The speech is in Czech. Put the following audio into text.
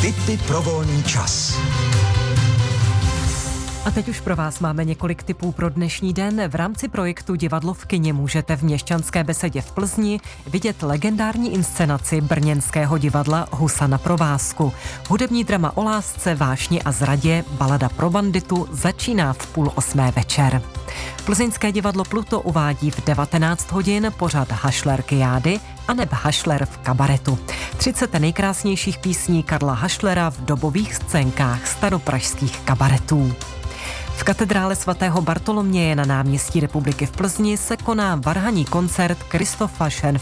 Tipy pro volný čas. A teď už pro vás máme několik tipů pro dnešní den. V rámci projektu Divadlo v kině můžete v Měšťanské besedě v Plzni vidět legendární inscenaci brněnského divadla Husa na provázku. Hudební drama o lásce, vášni a zradě, balada pro banditu začíná v 7:30 večer. Plzeňské divadlo Pluto uvádí v 19 hodin pořad Hašlerkyády aneb Hašler v kabaretu. 30 nejkrásnějších písní Karla Hašlera v dobových scénkách staropražských kabaretů. V katedrále svatého Bartoloměje na náměstí Republiky v Plzni se koná varhanní koncert Kristofa